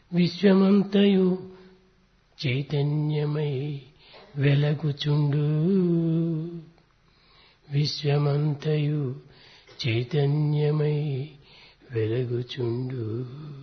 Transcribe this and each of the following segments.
విశ్వమంతయు చైతన్యమై వెలగుచుండు. విశ్వమంతయు చైతన్యమై వెలగుచుండు.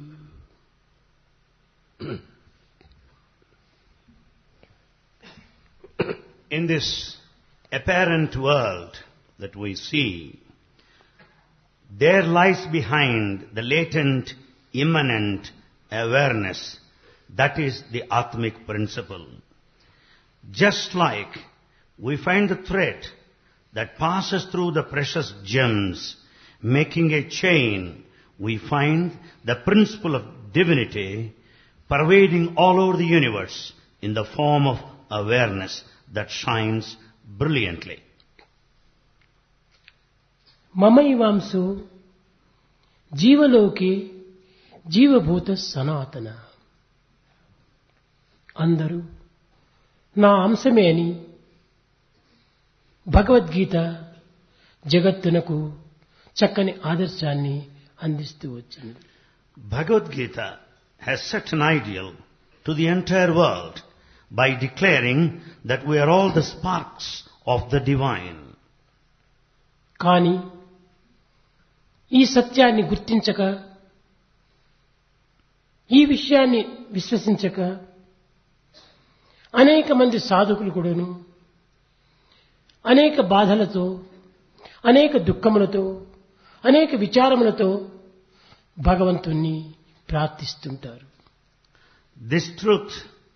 In this apparent world that we see, there lies behind the latent, immanent awareness. That is the Atmic principle. Just like we find the thread that passes through the precious gems, making a chain, we find the principle of divinity pervading all over the universe in the form of awareness that shines brilliantly. మమైవాంసో జీవలోకే జీవభూత సనాతన. అందరూ నా అంశమే అని భగవద్గీత జగత్తునకు చక్కని ఆదర్శాన్ని అందిస్తూ వచ్చింది. Bhagavad Gita has set an ideal to the entire world by declaring that we are all the sparks of the divine. కానీ ఈ సత్యాన్ని గుర్తించక, ఈ విషయాన్ని విశ్వసించక అనేక మంది సాధకులు కూడాను అనేక బాధలతో, అనేక దుఃఖములతో, అనేక విచారములతో భగవంతుణ్ణి ప్రార్థిస్తుంటారు. This truth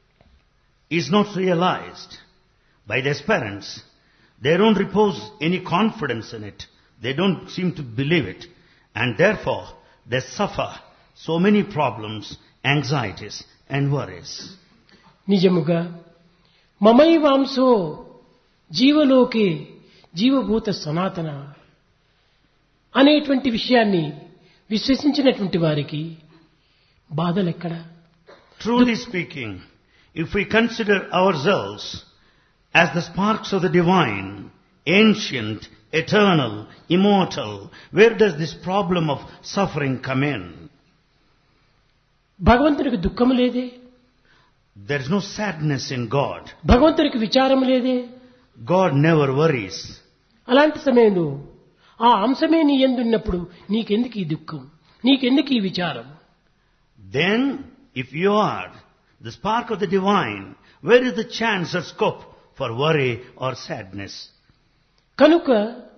is not realized by the aspirants. They don't repose any confidence in it. They don't seem to believe it. And therefore, they suffer so many problems, anxieties and worries. నిజముగా మమైవాంసో జీవలోకే జీవభూత సనాతన అనేటువంటి విషయాన్ని విశ్వసించినటువంటి వారికి బాధలెక్కడ? Truly speaking, if we consider ourselves as the sparks of the divine, ancient, eternal, immortal, where does this problem of suffering come in? భగవంతునికి దుఃఖము లేదే, There is no sadness in God. భగవంతునికి విచారం లేదే. God never worries. అలాంటి సమయంలో ఆ అంశమే నీ యందున్నప్పుడు నీకెందుకు ఈ దుఃఖం, నీకెందుకు ఈ విచారం? Then, if you are the spark of the divine, where is the chance or scope for worry or sadness? కనుక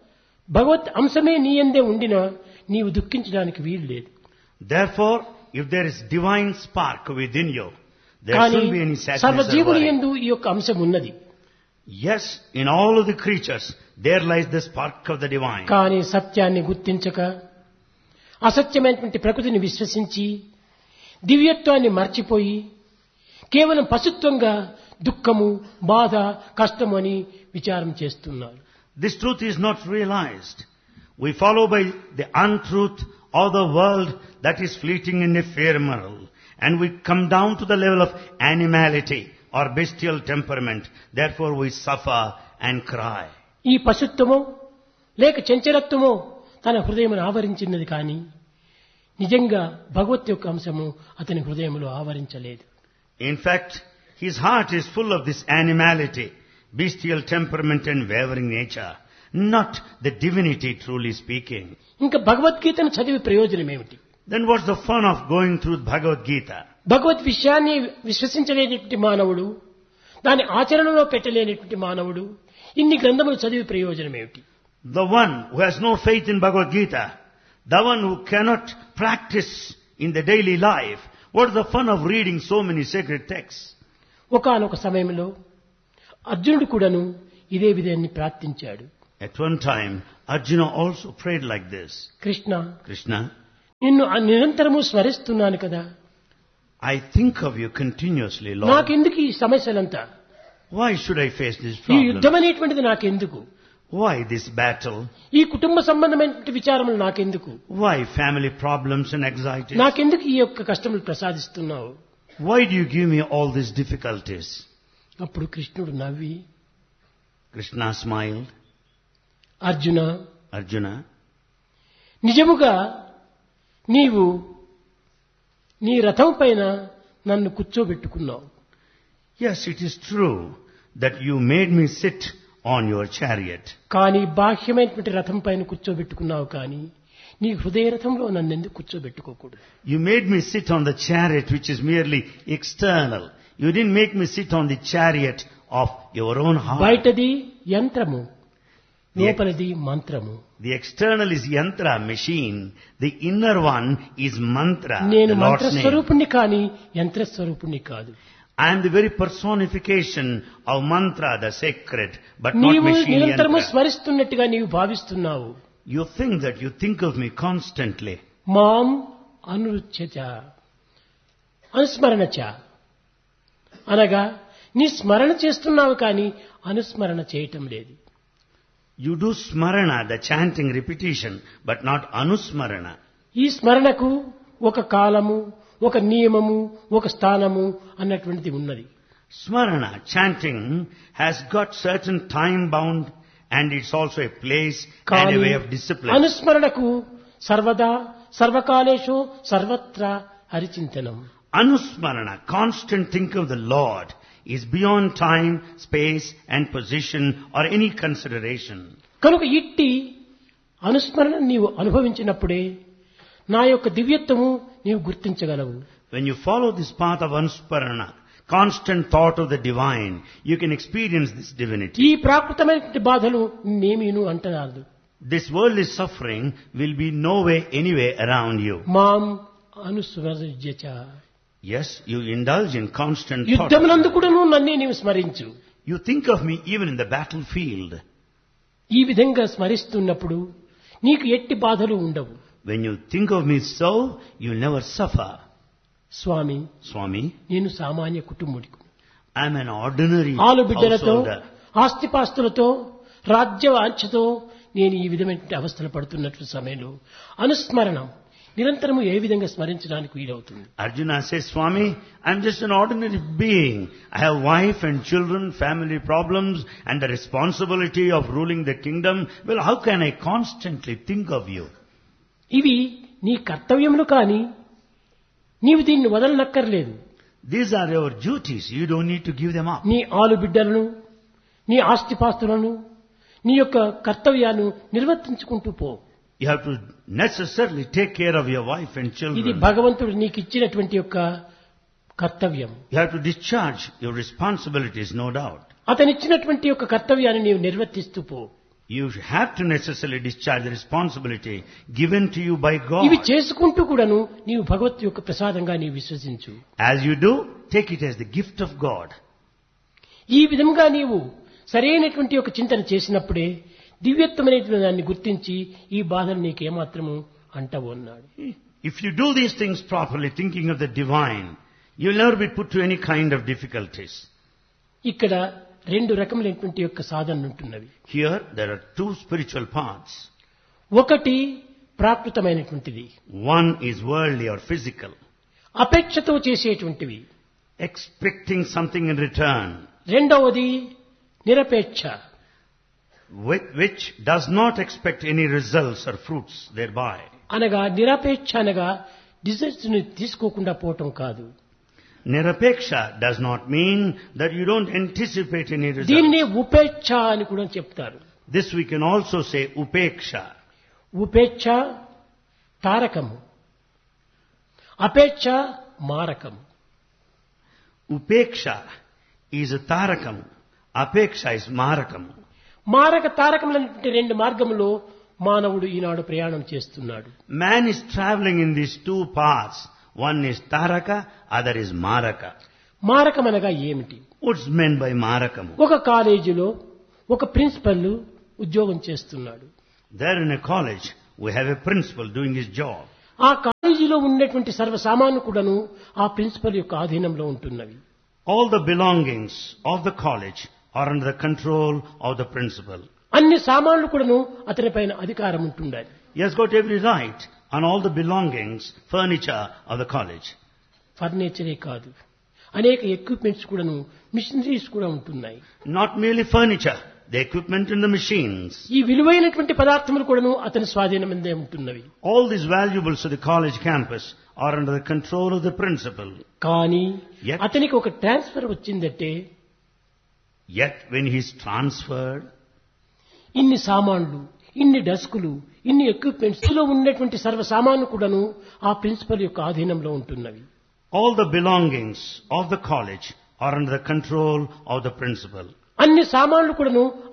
భగవత్ అంశమే నీ యందే ఉండినా నీవు దుఃఖించడానికి వీలు లేదు. Therefore, if there is divine spark within you, there కానీ shouldn't be any sadness or సర్వజీవుని worry. యందు ఈ యొక్క అంశం ఉన్నది. Yes, in all of the creatures, there lies the spark of the divine. కానీ సత్యాన్ని గుర్తించక అసత్యమైనటువంటి ప్రకృతిని విశ్వసించి దివ్యత్వాన్ని మర్చిపోయి కేవలం పశుత్వంగా దుఃఖము, బాధ, కష్టము అని విచారం చేస్తున్నారు. This truth is not realized. We follow by the untruth or the world that is fleeting and ephemeral, and we come down to the level of animality or bestial temperament. Therefore we suffer and cry. ఈ పశుత్వమో లేక చంచలత్వమో తన హృదయమును ఆవరించినది కానీ నిజంగా భగవత్ యొక్క అంశము అతని హృదయములో ఆవరించలేదు. In fact, his heart is full of this animality, bestial temperament and wavering nature, not the divinity truly speaking. ఇంకా భగవద్గీతను చదివి ప్రయోజనం ఏమిటి? Then what's the fun of going through Bhagavad Gita? భగవద్ విషయాన్ని విశ్వసించలేనటువంటి మానవుడు, దాని ఆచరణలో పెట్టలేనటువంటి మానవుడు ఇన్ని గ్రంథములు చదివి ప్రయోజనం ఏమిటి? The one who has no faith in Bhagavad Gita, the one who cannot practice in the daily life, what is the fun of reading so many sacred texts? ఒకానొక సమయంలో అర్జునుడు కూడాను ఇదే విధాన్ని ప్రార్థించాడు. At one time, Arjuna also prayed like this. Krishna, Krishna, నిన్ను నిరంతరము స్మరిస్తున్నాను కదా, I think of you continuously, Lord. నాకెందుకు ఈ సమస్యలంతా? Why should I face this ఈ problem? యుద్ధం అనేటువంటిది నాకెందుకు? Why this battle? ఈ కుటుంబ సంబంధమైనటువంటి విచారములు నాకెందుకు? Why family problems and anxieties? నాకెందుకు ఈ యొక్క కష్టములు ప్రసాదిస్తున్నావు? Why do you give me all these difficulties? అప్పుడు కృష్ణుడు నవ్వి, Krishna smiled. అర్జున, Arjuna, నిజముగా నీవు నీ రథం పైన నన్ను కూర్చోబెట్టుకున్నావు. Yes, it is true that you made me sit on your chariot. కానీ బాహ్యమైనటువంటి రథం పైన కూర్చోబెట్టుకున్నావు, కానీ నీ హృదయ రథంలో నన్ను ఎందుకు కూర్చోబెట్టుకోకూడదు? You made me sit on the chariot which is merely external. You didn't make me sit on the chariot of your own heart. బయటది యంత్రము, లోపలది మంత్రము. The external is yantra, machine. The inner one is mantra, నేను the Lord's name. మంత్రస్వరూపుణ్ణి కానీ యంత్రస్వరూపుణ్ణి కాదు. I am the very personification of mantra, the sacred, but not నీవు machine నిరంతరము yantra. స్మరిస్తున్నట్టుగా నీవు భావిస్తున్నావు. You think that you think of me constantly. మాం అనురుచ్యచ అనుస్మరణచ అనగా నీ స్మరణ చేస్తున్నావు కానీ అనుస్మరణ చేయటం లేదు. You do smarana, the chanting repetition, but not anusmarana. ఈ స్మరణకు ఒక కాలము, ఒక నియమము, ఒక స్థానము అన్నటువంటిది ఉన్నది. Smarana, chanting, has got certain time bound and it's also a place and a కానీ way of discipline. అనుస్మరణకు సర్వదా సర్వకాలేషు సర్వత్రా హరిచింతనం. Anusmarana, constant think of the Lord, is beyond time, space and position or any consideration. కనుక ఇట్టి అనుస్మరణ నీవు అనుభవించినప్పుడే నా యొక్క దివ్యత్వము నీవు గుర్తించగలవు. When you follow this path of anusmarana, constant thought of the divine, you can experience this divinity. ఈ ప్రాకృతమైనటువంటి బాధలు నేమీను అంటరాదు. This worldly suffering will be no way, anyway around you. మాం అనుస్మరజ్యచ Yes, you indulge in constant thought. యుద్ధమునందు కూడాను నన్నే నీవు స్మరించు. You think of me even in the battlefield. ఈ విధంగా స్మరిస్తున్నప్పుడు నీకు ఎట్టి బాధలు ఉండవు. When you think of me so, you'll never suffer. Swamy, Swami, నేను సామాన్య కుటుంబుడికి, I'm an ordinary ఆలు బిడ్డలతో householder. ఆస్తిపాస్తులతో రాజ్య వాంఛతో నేను ఈ విధమైన అవస్థలు పడుతున్నటువంటి సమయంలో అనుస్మరణం నిరంతరము ఏ విధంగా స్మరించడానికి వీలవుతుంది? Arjuna says, Swami, I'm just an ordinary being. I have wife and children, family problems, and the responsibility of ruling the kingdom. Well, how can I constantly think of you? ఇవి నీ కర్తవ్యములు కానీ నీవు దీన్ని వదలనక్కర్లేదు. These are your duties. You don't need to give them up. నీ ఆలు బిడ్డలను, నీ ఆస్తిపాస్తులను, నీ యొక్క కర్తవ్యాన్ని నిర్వర్తించుకుంటూ పో. You have to necessarily take care of your wife and ఇది children. భగవంతుడు నీకు ఇచ్చినటువంటి యొక్క కర్తవ్యం. You have to discharge your responsibilities, no doubt. అతనిచ్చినటువంటి యొక్క కర్తవ్యాన్ని నీవు నిర్వర్తిస్తూ పో. You have to necessarily discharge the responsibility given to you by God. ఇవి చేసుకుంటూ కూడాను నీవు భగవత్ యొక్క ప్రసాదంగా నీవు విశ్వసించు. As you do, take it as the gift of God. ఈ విధంగా నీవు సరైనటువంటి ఒక చింతన చేసినప్పుడే దివ్యత్వమైనటువంటి దాన్ని గుర్తించి ఈ బాధను నీకేమాత్రము అంటవు అన్నాడు. If you do these things properly, thinking of the divine, you'll never be put to any kind of difficulties. ఇక్కడ రెండు రకములైనటువంటి యొక్క సాధనలు ఉంటున్నవి. Here, there are two spiritual paths. ఒకటి ప్రాకృతమైనటువంటిది, One is worldly or physical, అపేక్షతో చేసేటువంటివి. expecting something in return, రెండవది నిరపేక్ష, which does not expect any results or fruits thereby. అనగా నిరపేక్ష అనగా desires ని తీసుకోకుండా పోవటం కాదు. Nirapeksha does not mean that you don't anticipate any results. దీనిని ఉపేక్ష అని కూడా చెప్తారు. This we can also say upeksha. ఉపేక్ష తారకము, అపేక్ష మారకము. Upeksha is a tarakam. Apeksha is marakam. మారక తారకములైనటువంటి రెండు మార్గములో మానవుడు ఈనాడు ప్రయాణం చేస్తున్నాడు. Man is traveling in these two paths. One is taraka, other is maraka. మారకం అనగా ఏమిటి? What's meant by marakam? ఒక కాలేజీలో ఒక ప్రిన్సిపల్ ఉద్యోగం చేస్తున్నాడు. There in a college, we have a principal doing his job. ఆ కాలేజీలో ఉన్నటువంటి సర్వసామాన్లు కూడాను ఆ ప్రిన్సిపల్ యొక్క ఆధీనంలో ఉంటున్నవి. All the belongings of the college are under the control of the principal. అన్ని సామాన్లు కూడాను అతని పైన అధికారం ఉంటుండాలి. He has got every right on all the belongings, furniture of the college. ఫర్నిచరే కాదు, అనేక ఎక్విప్మెంట్స్ కూడాను, మిషనరీస్ కూడా ఉంటున్నాయి. Not merely furniture, the equipment and the machines. ఈ విలువైనటువంటి పదార్థములు కూడాను అతని స్వాధీనమందే ఉంటున్నవి. All these valuables of the college campus are under the control of the principal. కానీ Yet- అతనికి ఒక ట్రాన్స్ఫర్ వచ్చిందంటే Yet when he is transferred, ఇన్ని సామాన్లు, ఇన్ని డస్కులు, ఇన్ని ఎక్విప్మెంట్స్ లో ఉన్నటువంటి సర్వ సామాను కూడాను ఆ ప్రిన్సిపల్ యొక్క ఆధీనంలో ఉంటున్నవి. all the belongings of the college are under the control of the principal. అన్ని సామాన్లు కూడాను